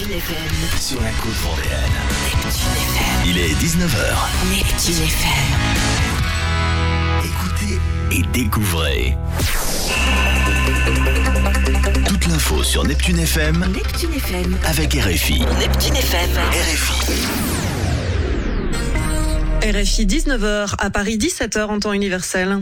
Neptune FM. Sur la côte vendéenne. Neptune FM. Il est 19h. Neptune FM. Écoutez et découvrez. Toute l'info sur Neptune FM. Neptune FM. Avec RFI. Neptune FM. RFI 19h, à Paris 17h en temps universel.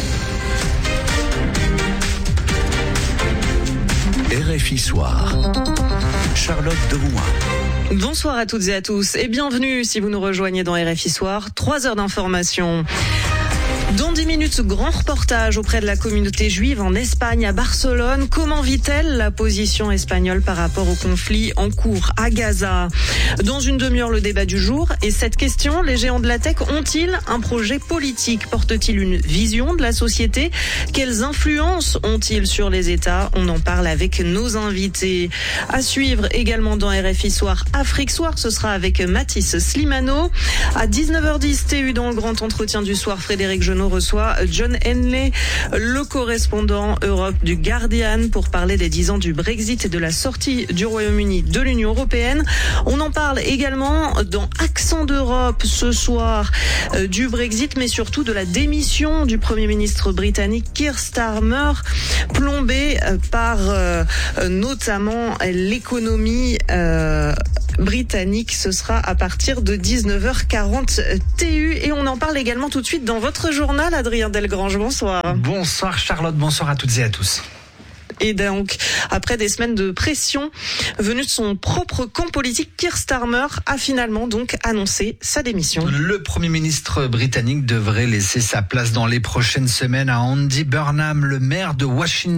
RFI Soir. Charlotte Derouin. Bonsoir à toutes et à tous et bienvenue si vous nous rejoignez dans RFI Soir. 3 heures d'information. Dans 10 minutes, grand reportage auprès de la communauté juive en Espagne, à Barcelone. Comment vit-elle la position espagnole par rapport au conflit en cours à Gaza? Dans une demi-heure, le débat du jour. Et cette question, les géants de la tech ont-ils un projet politique? Portent-ils une vision de la société? Quelles influences ont-ils sur les États? On en parle avec nos invités. À suivre également dans RFI Soir, Afrique Soir, ce sera avec Mathis Slimano. À 19h10, TU dans le grand entretien du soir, Frédéric Genot reçoit John Henley, le correspondant Europe du Guardian, pour parler des 10 ans du Brexit et de la sortie du Royaume-Uni de l'Union européenne. On en parle également dans Accent d'Europe ce soir du Brexit, mais surtout de la démission du Premier ministre britannique Keir Starmer, plombé par notamment l'économie britannique. Ce sera à partir de 19h40 TU et on en parle également tout de suite dans votre journal. Adrien Delgrange, bonsoir. Bonsoir Charlotte, bonsoir à toutes et à tous. Et donc, après des semaines de pression venue de son propre camp politique, Keir Starmer a finalement donc annoncé sa démission. Le Premier ministre britannique devrait laisser sa place dans les prochaines semaines à Andy Burnham, le maire de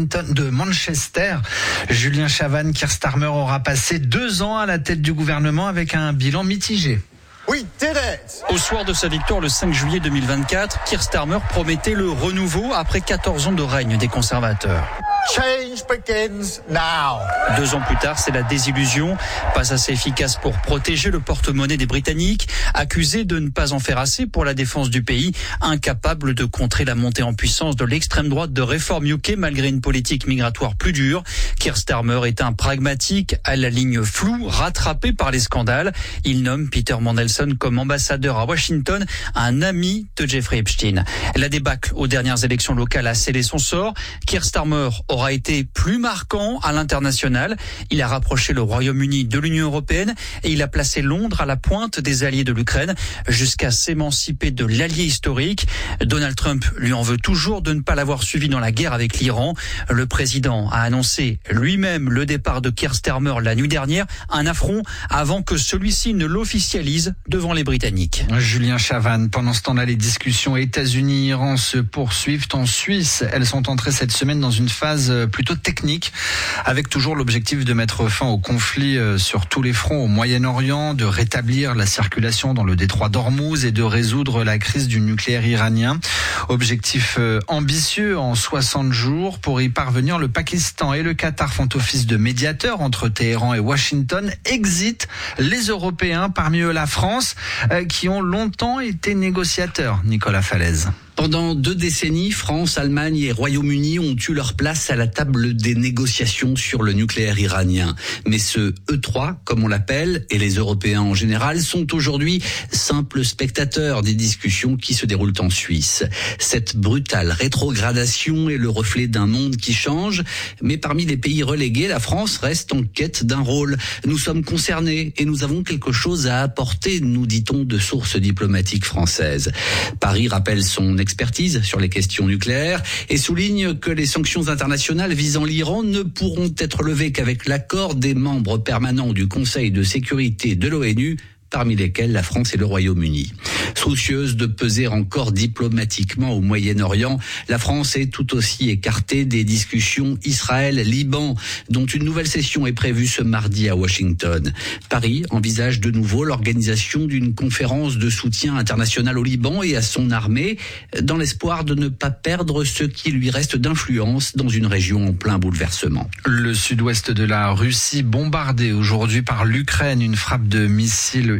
Manchester. Julien Chavannes, Keir Starmer aura passé 2 ans à la tête du gouvernement avec un bilan mitigé. Oui, Thérèse. Au soir de sa victoire le 5 juillet 2024, Keir Starmer promettait le renouveau après 14 ans de règne des conservateurs. Change begins now. 2 ans plus tard, c'est la désillusion. Pas assez efficace pour protéger le porte-monnaie des Britanniques, accusé de ne pas en faire assez pour la défense du pays, incapable de contrer la montée en puissance de l'extrême droite de Reform UK malgré une politique migratoire plus dure. Keir Starmer est un pragmatique à la ligne floue, rattrapé par les scandales. Il nomme Peter Mandelson comme ambassadeur à Washington, un ami de Jeffrey Epstein. La débâcle aux dernières élections locales a scellé son sort. Keir Starmer aura été plus marquant à l'international. Il a rapproché le Royaume-Uni de l'Union européenne et il a placé Londres à la pointe des alliés de l'Ukraine jusqu'à s'émanciper de l'allié historique. Donald Trump lui en veut toujours de ne pas l'avoir suivi dans la guerre avec l'Iran. Le président a annoncé lui-même le départ de Keir Starmer la nuit dernière, un affront avant que celui-ci ne l'officialise devant les Britanniques. Julien Chavannes, pendant ce temps-là, les discussions États-Unis-Iran se poursuivent en Suisse. Elles sont entrées cette semaine dans une phase plutôt technique, avec toujours l'objectif de mettre fin au conflit sur tous les fronts au Moyen-Orient, de rétablir la circulation dans le détroit d'Ormuz et de résoudre la crise du nucléaire iranien. Objectif ambitieux en 60 jours. Pour y parvenir, le Pakistan et le Qatar font office de médiateurs entre Téhéran et Washington. Exit les Européens, parmi eux la France, qui ont longtemps été négociateurs. Nicolas Falaise. Pendant 2 décennies, France, Allemagne et Royaume-Uni ont eu leur place à la table des négociations sur le nucléaire iranien. Mais ce E3, comme on l'appelle, et les Européens en général, sont aujourd'hui simples spectateurs des discussions qui se déroulent en Suisse. Cette brutale rétrogradation est le reflet d'un monde qui change, mais parmi les pays relégués, la France reste en quête d'un rôle. Nous sommes concernés et nous avons quelque chose à apporter, nous dit-on de sources diplomatiques françaises. Paris rappelle son expertise sur les questions nucléaires et souligne que les sanctions internationales visant l'Iran ne pourront être levées qu'avec l'accord des membres permanents du Conseil de sécurité de l'ONU, parmi lesquels la France et le Royaume-Uni. Soucieuse de peser encore diplomatiquement au Moyen-Orient, la France est tout aussi écartée des discussions Israël-Liban, dont une nouvelle session est prévue ce mardi à Washington. Paris envisage de nouveau l'organisation d'une conférence de soutien international au Liban et à son armée, dans l'espoir de ne pas perdre ce qui lui reste d'influence dans une région en plein bouleversement. Le sud-ouest de la Russie bombardé aujourd'hui par l'Ukraine, une frappe de missiles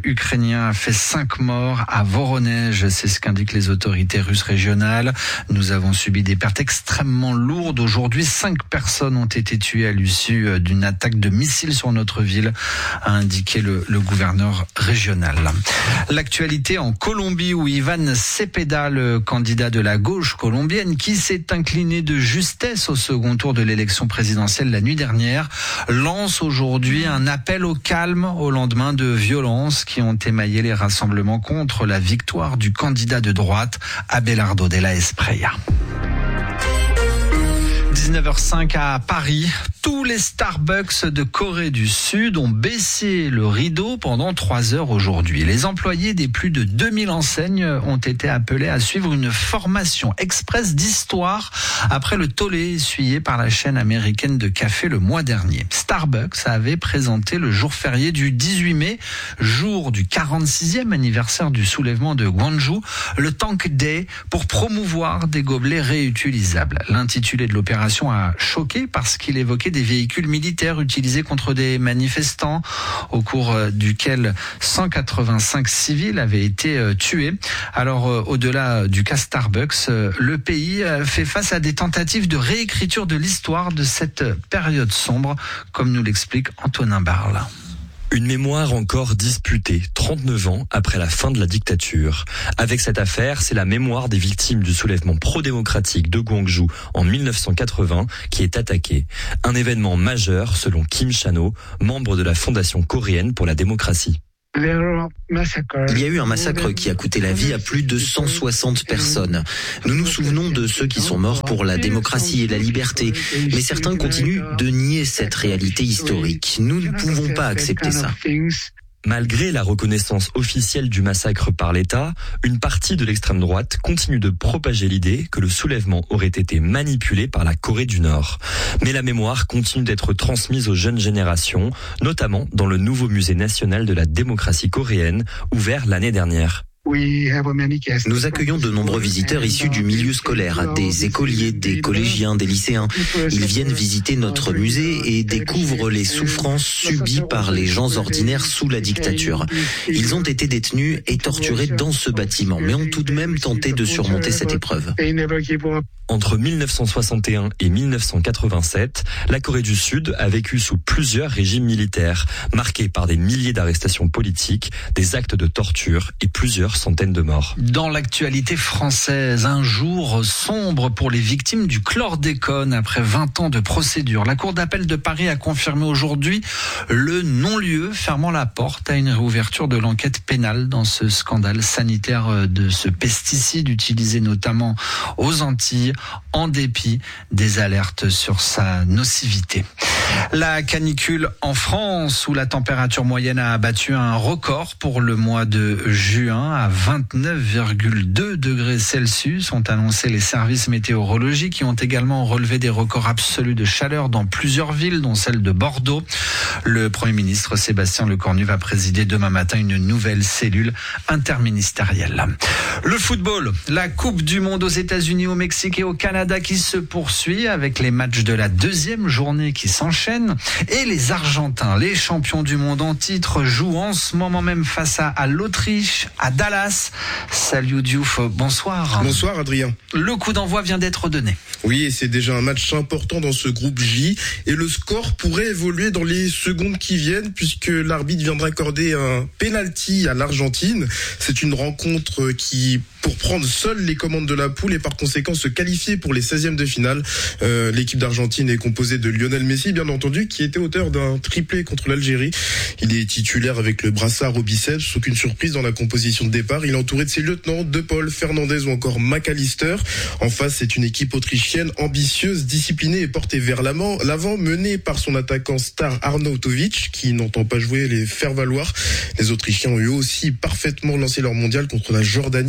ukrainien a fait 5 morts à Voronej. C'est ce qu'indiquent les autorités russes régionales. Nous avons subi des pertes extrêmement lourdes. Aujourd'hui, 5 personnes ont été tuées à l'issue d'une attaque de missiles sur notre ville, a indiqué le gouverneur régional. L'actualité en Colombie où Ivan Cepeda, le candidat de la gauche colombienne, qui s'est incliné de justesse au second tour de l'élection présidentielle la nuit dernière, lance aujourd'hui un appel au calme au lendemain de violences qui ont émaillé les rassemblements contre la victoire du candidat de droite, Abelardo de la Espriella. 19h05 à Paris. Tous les Starbucks de Corée du Sud ont baissé le rideau pendant 3 heures aujourd'hui. Les employés des plus de 2000 enseignes ont été appelés à suivre une formation express d'histoire après le tollé essuyé par la chaîne américaine de café le mois dernier. Starbucks avait présenté le jour férié du 18 mai, jour du 46e anniversaire du soulèvement de Gwangju, le Tank Day, pour promouvoir des gobelets réutilisables. L'intitulé de l'opération a choqué parce qu'il évoquait des véhicules militaires utilisés contre des manifestants, au cours duquel 185 civils avaient été tués. Alors, au-delà du cas Starbucks, le pays fait face à des tentatives de réécriture de l'histoire de cette période sombre, comme nous l'explique Antonin Barle. Une mémoire encore disputée, 39 ans après la fin de la dictature. Avec cette affaire, c'est la mémoire des victimes du soulèvement pro-démocratique de Gwangju en 1980 qui est attaquée. Un événement majeur selon Kim Chano, membre de la Fondation coréenne pour la démocratie. Il y a eu un massacre qui a coûté la vie à plus de 160 personnes. Nous nous souvenons de ceux qui sont morts pour la démocratie et la liberté, mais certains continuent de nier cette réalité historique. Nous ne pouvons pas accepter ça. Malgré la reconnaissance officielle du massacre par l'État, une partie de l'extrême droite continue de propager l'idée que le soulèvement aurait été manipulé par la Corée du Nord. Mais la mémoire continue d'être transmise aux jeunes générations, notamment dans le nouveau musée national de la démocratie coréenne, ouvert l'année dernière. Nous accueillons de nombreux visiteurs issus du milieu scolaire, des écoliers, des collégiens, des lycéens. Ils viennent visiter notre musée et découvrent les souffrances subies par les gens ordinaires sous la dictature. Ils ont été détenus et torturés dans ce bâtiment, mais ont tout de même tenté de surmonter cette épreuve. Entre 1961 et 1987, la Corée du Sud a vécu sous plusieurs régimes militaires, marqués par des milliers d'arrestations politiques, des actes de torture et plusieurs centaines de morts. Dans l'actualité française, un jour sombre pour les victimes du chlordécone après 20 ans de procédure. La Cour d'appel de Paris a confirmé aujourd'hui le non-lieu, fermant la porte à une réouverture de l'enquête pénale dans ce scandale sanitaire de ce pesticide utilisé notamment aux Antilles, en dépit des alertes sur sa nocivité. La canicule en France, où la température moyenne a battu un record pour le mois de juin à 29,2 degrés Celsius, ont annoncé les services météorologiques, qui ont également relevé des records absolus de chaleur dans plusieurs villes, dont celle de Bordeaux. Le Premier ministre Sébastien Lecornu va présider demain matin une nouvelle cellule interministérielle. Le football, la Coupe du Monde aux États-Unis, au Mexique et au Canada qui se poursuit avec les matchs de la deuxième journée qui s'enchaînent. Et les Argentins, les champions du monde en titre, jouent en ce moment même face à l'Autriche, à Dallas. Salut Diouf, bonsoir. Bonsoir Adrien. Le coup d'envoi vient d'être donné. Oui, et c'est déjà un match important dans ce groupe J. Et le score pourrait évoluer dans les secondes qui viennent, puisque l'arbitre viendra accorder un penalty à l'Argentine. C'est une rencontre qui, pour prendre seule les commandes de la poule et par conséquent se qualifier pour les 16e de finale. L'équipe d'Argentine est composée de Lionel Messi, bien entendu, qui était auteur d'un triplé contre l'Algérie. Il est titulaire avec le brassard au biceps, aucune surprise dans la composition de départ. Il est entouré de ses lieutenants, De Paul, Fernandez ou encore McAllister. En face, c'est une équipe autrichienne ambitieuse, disciplinée et portée vers l'avant, menée par son attaquant star Arnautovic, qui n'entend pas jouer les faire valoir. Les Autrichiens ont eu aussi parfaitement lancé leur mondial contre la Jordanie et contre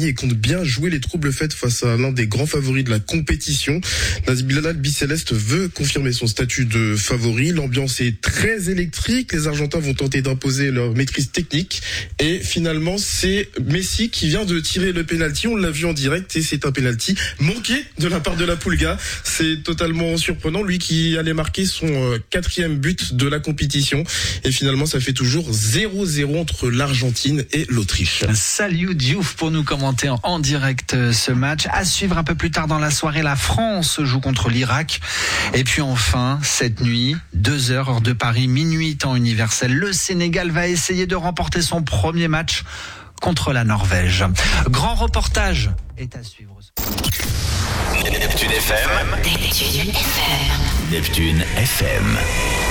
bien joué les troubles faits face à l'un des grands favoris de la compétition. L'Albi Céleste veut confirmer son statut de favori. L'ambiance est très électrique. Les Argentins vont tenter d'imposer leur maîtrise technique. Et finalement, c'est Messi qui vient de tirer le penalty. On l'a vu en direct et c'est un penalty manqué de la part de la Pulga. C'est totalement surprenant. Lui qui allait marquer son 4e but de la compétition. Et finalement, ça fait toujours 0-0 entre l'Argentine et l'Autriche. Salut Diouf pour nous commenter en direct ce match. À suivre un peu plus tard dans la soirée, la France joue contre l'Irak. Et puis enfin, cette nuit, 2h heure de Paris, minuit temps universel, le Sénégal va essayer de remporter son premier match contre la Norvège. Grand reportage est à suivre. Neptune FM. Neptune FM. Neptune FM.